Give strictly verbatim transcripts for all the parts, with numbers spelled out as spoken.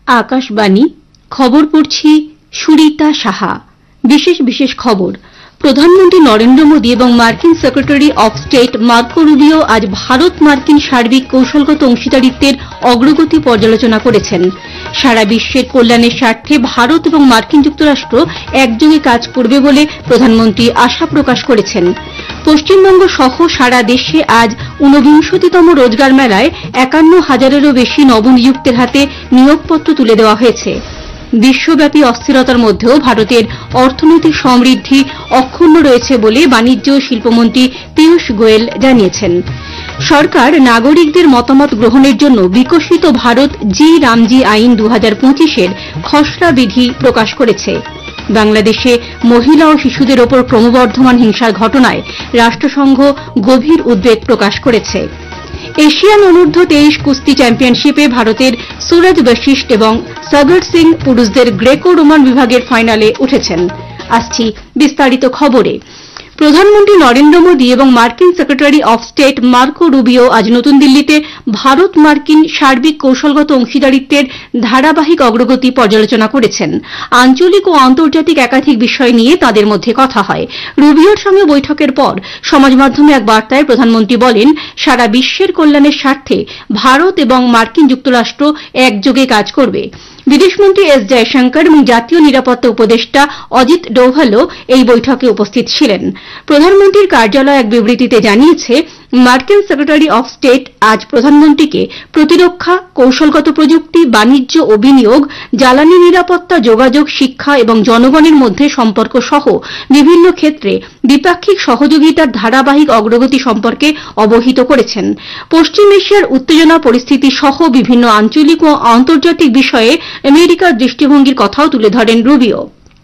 আকাশবাণী খবর পড়ছি সুরিতা সাহা। বিশেষ বিশেষ খবর। প্রধানমন্ত্রী নরেন্দ্র মোদী এবং মার্কিন secretary of state Marco Rubio আজ ভারত মার্কিন সার্বিক কৌশলগত অংশীদারিত্বের অগ্রগতি পর্যালোচনা করেছেন। সারা বিশ্বের কল্যাণের স্বার্থে ভারত এবং মার্কিন যুক্তরাষ্ট্র একযোগে কাজ করবে বলে প্রধানমন্ত্রী আশা প্রকাশ করেছেন। পশ্চিমবঙ্গ সহ সারা দেশে আজ ঊনবিংশতিতম রোজগার মেলায় একান্ন হাজারেরও বেশি নবনিযুক্তের হাতে নিয়োগপত্র তুলে দেওয়া হয়েছে। বিশ্বব্যাপী অস্থিরতার মধ্যেও ভারতের অর্থনৈতিক সমৃদ্ধি অক্ষুণ্ণ রয়েছে বলে বাণিজ্য ও শিল্পমন্ত্রী পীযূষ গোয়েল জানিয়েছেন। সরকার নাগরিকদের মতামত গ্রহণের জন্য বিকশিত ভারত জি রামজি আইন দু হাজার পঁচিশের খসড়া বিধি প্রকাশ করেছে। বাংলাদেশে মহিলা ও শিশুদের ওপর ক্রমবর্ধমান হিংসার ঘটনায় রাষ্ট্রসংঘ গভীর উদ্বেগ প্রকাশ করেছে। এশিয়ান অনূর্ধ্ব তেইশ কুস্তি চ্যাম্পিয়নশিপে ভারতের সুরজ বশিষ্ঠ এবং সাগর সিং পুরুষদের গ্রেকো রোমান বিভাগের ফাইনালে উঠেছেন। আসছি বিস্তারিত খবরে। প্রধানমন্ত্রী নরেন্দ্র মোদী এবং মার্কিন secretary of state Marco Rubio আজ নতুন দিল্লিতে ভারত মার্কিন সার্বিক কৌশলগত অংশীদারিত্বের ধারাবাহিক অগ্রগতি পর্যালোচনা করেছেন। আঞ্চলিক ও আন্তর্জাতিক একাধিক বিষয় নিয়ে তাঁদের মধ্যে কথা হয়। রুবিওর সঙ্গে বৈঠকের পর সমাজ মাধ্যমে এক বার্তায় প্রধানমন্ত্রী বলেন, সারা বিশ্বের কল্যাণের স্বার্থে ভারত এবং মার্কিন যুক্তরাষ্ট্র একযোগে কাজ করবে। বিদেশমন্ত্রী এস জয়শঙ্কর এবং জাতীয় নিরাপত্তা উপদেষ্টা অজিত ডোভালও এই বৈঠকে উপস্থিত ছিলেন। প্রধানমন্ত্রীর কার্যালয় এক বিবৃতিতে জানিয়েছে, মার্কিন সেক্রেটারি অব স্টেট আজ প্রধানমন্ত্রীকে প্রতিরক্ষা, কৌশলগত প্রযুক্তি, বাণিজ্য ও বিনিয়োগ, জ্বালানি নিরাপত্তা, যোগাযোগ, শিক্ষা এবং জনগণের মধ্যে সম্পর্ক সহ বিভিন্ন ক্ষেত্রে দ্বিপাক্ষিক সহযোগিতার ধারাবাহিক অগ্রগতি সম্পর্কে অবহিত করেছেন। পশ্চিম এশিয়ার উত্তেজনা পরিস্থিতি সহ বিভিন্ন আঞ্চলিক ও আন্তর্জাতিক বিষয়ে আমেরিকার দৃষ্টিভঙ্গির কথাও তুলে ধরেন রুবিও।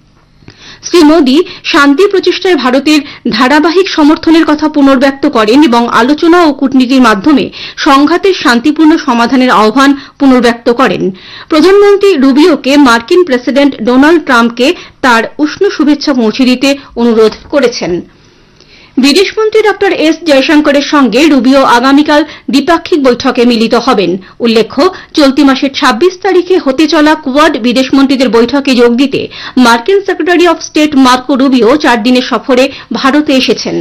শ্রী মোদী শান্তি প্রচেষ্টায় ভারতের ধারাবাহিক সমর্থনের কথা পুনর্ব্যক্ত করেন এবং আলোচনা ও কূটনীতির মাধ্যমে সংঘাতের শান্তিপূর্ণ সমাধানের আহ্বান পুনর্ব্যক্ত করেন। প্রধানমন্ত্রী রুবিওকে মার্কিন প্রেসিডেন্ট ডোনাল্ড ট্রাম্পকে তার উষ্ণ শুভেচ্ছা পৌঁছে দিতে অনুরোধ করেছেন। বিদেশমন্ত্রী ড এস জয়শঙ্করের সঙ্গে রুবিও আগামীকাল দ্বিপাক্ষিক বৈঠকে মিলিত হবেন। উল্লেখ্য, চলতি মাসের ছাব্বিশ তারিখে হতে চলা কোয়াড বিদেশমন্ত্রীদের বৈঠকে যোগ দিতে মার্কিন secretary of state Marco Rubio চার দিনের সফরে ভারতে এসেছেন।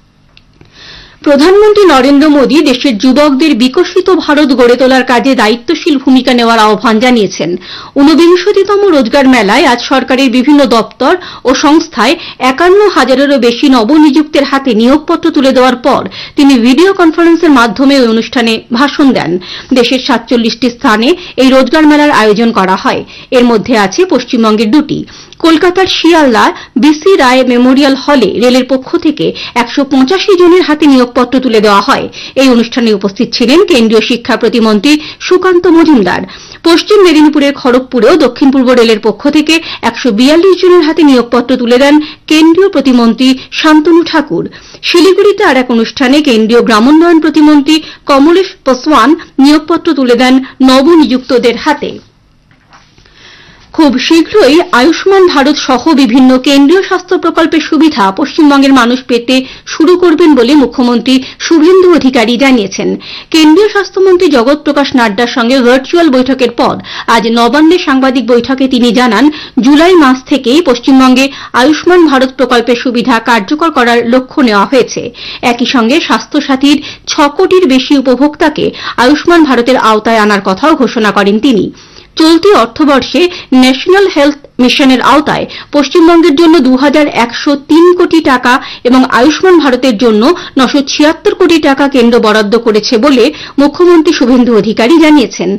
প্রধানমন্ত্রী নরেন্দ্র মোদী দেশের যুবকদের বিকশিত ভারত গড়ে তোলার কাজে দায়িত্বশীল ভূমিকা নেওয়ার আহ্বান জানিয়েছেন। ঊনবিংশতিতম রোজগার মেলায় আজ সরকারের বিভিন্ন দপ্তর ও সংস্থায় একান্ন হাজারেরও বেশি নবনিযুক্তের হাতে নিয়োগপত্র তুলে দেওয়ার পর তিনি ভিডিও কনফারেন্সের মাধ্যমে ওই অনুষ্ঠানে ভাষণ দেন। দেশের সাতচল্লিশটি স্থানে এই রোজগার মেলার আয়োজন করা হয়। এর মধ্যে আছে পশ্চিমবঙ্গের দুটি। কলকাতার শিয়ালদা বিসি রায় মেমোরিয়াল হলে রেলের পক্ষ থেকে একশো পঁচাশি জনের হাতে নিয়োগপত্র তুলে দেওয়া হয়। এই অনুষ্ঠানে উপস্থিত ছিলেন কেন্দ্রীয় শিক্ষা প্রতিমন্ত্রী সুকান্ত মজুমদার। পশ্চিম মেদিনীপুরের খড়গপুরেও দক্ষিণ পূর্ব রেলের পক্ষ থেকে একশো বিয়াল্লিশ জনের হাতে নিয়োগপত্র তুলে দেন কেন্দ্রীয় প্রতিমন্ত্রী শান্তনু ঠাকুর। শিলিগুড়িতে আর এক অনুষ্ঠানে কেন্দ্রীয় গ্রামোন্নয়ন প্রতিমন্ত্রী কমলেশ পাসওয়ান নিয়োগপত্র তুলে দেন নবনিযুক্তদের হাতে। খুব শীঘ্রই আয়ুষ্মান ভারত সহ বিভিন্ন কেন্দ্রীয় স্বাস্থ্য প্রকল্পের সুবিধা পশ্চিমবঙ্গের মানুষ পেতে শুরু করবেন বলে মুখ্যমন্ত্রী শুভেন্দু অধিকারী জানিয়েছেন। কেন্দ্রীয় স্বাস্থ্যমন্ত্রী জগৎ প্রকাশ নাড্ডার সঙ্গে ভার্চুয়াল বৈঠকের পর আজ নবান্নে সাংবাদিক বৈঠকে তিনি জানান, জুলাই মাস থেকেই পশ্চিমবঙ্গে আয়ুষ্মান ভারত প্রকল্পের সুবিধা কার্যকর করার লক্ষ্য নেওয়া হয়েছে। একই সঙ্গে স্বাস্থ্যসাথীর ছ কোটির বেশি উপভোক্তাকে আয়ুষ্মান ভারতের আওতায় আনার কথাও ঘোষণা করেন তিনি। চলতি অর্থবর্ষে ন্যাশনাল হেলথ মিশনের আওতায় পশ্চিমবঙ্গের জন্য দু হাজার একশো তিন কোটি টাকা এবং আয়ুষ্মান ভারতের জন্য নশো ছিয়াত্তর কোটি টাকা কেন্দ্র বরাদ্দ করেছে বলে মুখ্যমন্ত্রী শুভেন্দু অধিকারী জানিয়েছেন।